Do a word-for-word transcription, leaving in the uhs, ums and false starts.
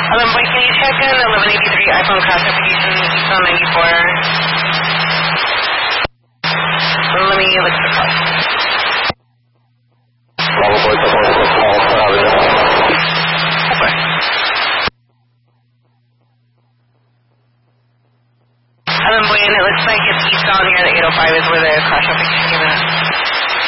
Um, wait, can you check in eleven eighty-three iPhone crash application, Eastbound ninety-four? Let me look at the cost.